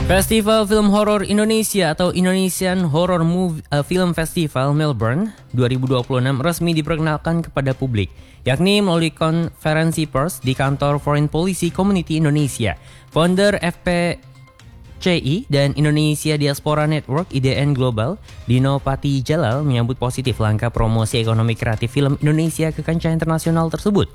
Festival Film Horor Indonesia atau Indonesian Horror Film Festival Melbourne 2026 resmi diperkenalkan kepada publik, yakni melalui konferensi pers di kantor Foreign Policy Community Indonesia. Founder FPCI dan Indonesia Diaspora Network IDN Global, Dino Patijalal menyambut positif langkah promosi ekonomi kreatif film Indonesia ke kancah internasional tersebut.